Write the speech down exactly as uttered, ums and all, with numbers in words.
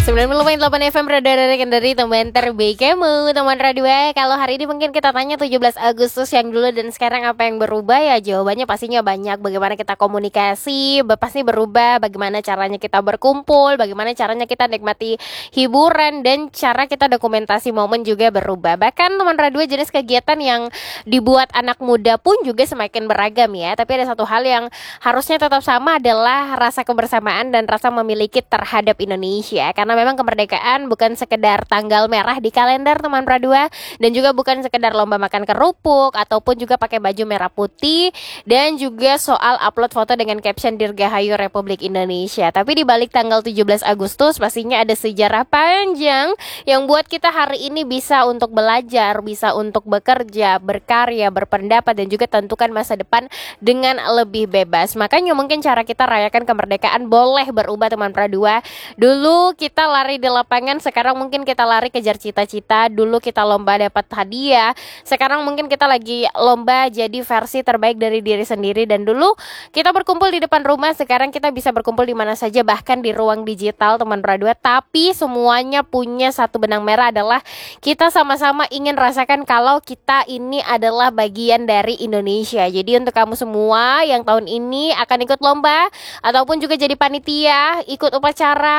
sembilan puluh koma delapan F M Radio dari teman terbaik kamu, teman radio. Kalau hari ini mungkin kita tanya tujuh belas Agustus yang dulu dan sekarang apa yang berubah, ya jawabannya pastinya banyak. Bagaimana kita komunikasi pasti berubah, bagaimana caranya kita berkumpul, bagaimana caranya kita nikmati hiburan, dan cara kita dokumentasi momen juga berubah. Bahkan teman radio, jenis kegiatan yang dibuat anak muda pun juga semakin beragam ya. Tapi ada satu hal yang harusnya tetap sama, adalah rasa kebersamaan dan rasa memiliki terhadap Indonesia. Karena memang kemerdekaan bukan sekedar tanggal merah di kalender teman Pradua, dan juga bukan sekedar lomba makan kerupuk ataupun juga pakai baju merah putih, dan juga soal upload foto dengan caption Dirgahayu Republik Indonesia. Tapi di balik tanggal tujuh belas Agustus pastinya ada sejarah panjang yang buat kita hari ini bisa untuk belajar, bisa untuk bekerja, berkarya, berpendapat, dan juga tentukan masa depan dengan lebih bebas. Makanya mungkin cara kita rayakan kemerdekaan boleh berubah teman Pradua. Dulu kita lari di lapangan, sekarang mungkin kita lari kejar cita-cita. Dulu kita lomba dapat hadiah, sekarang mungkin kita lagi lomba jadi versi terbaik dari diri sendiri. Dan dulu kita berkumpul di depan rumah, sekarang kita bisa berkumpul di mana saja, bahkan di ruang digital teman Pradua. Tapi semuanya punya satu benang merah, adalah kita sama-sama ingin rasakan kalau kita ini adalah bagian dari Indonesia. Jadi untuk kamu semua yang tahun ini akan ikut lomba ataupun juga jadi panitia, ikut upacara,